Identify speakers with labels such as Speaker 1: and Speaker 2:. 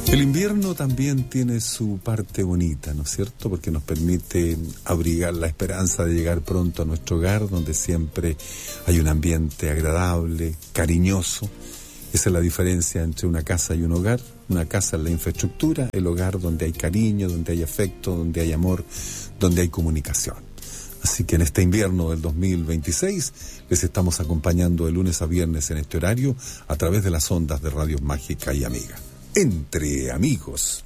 Speaker 1: El invierno también tiene su parte bonita, ¿no es cierto? Porque nos permite abrigar la esperanza de llegar pronto a nuestro hogar, donde siempre hay un ambiente agradable, cariñoso. Esa es la diferencia entre una casa y un hogar. Una casa es la infraestructura, el hogar donde hay cariño, donde hay afecto, donde hay amor, donde hay comunicación. Así que en este invierno del 2026 les estamos acompañando de lunes a viernes en este horario a través de las ondas de Radio Mágica y Amiga. Entre amigos.